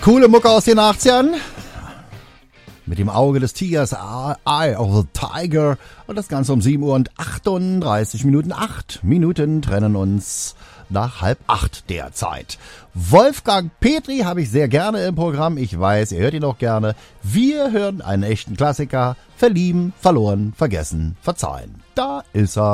Coole Mucke aus den 80ern. Mit dem Auge des Tigers, Eye of the Tiger. Und das Ganze um 7 Uhr und 38 Minuten. 8 Minuten trennen uns nach 7:30 derzeit. Wolfgang Petri habe ich sehr gerne im Programm. Ich weiß, ihr hört ihn auch gerne. Wir hören einen echten Klassiker. Verlieben, verloren, vergessen, verzeihen. Da ist er.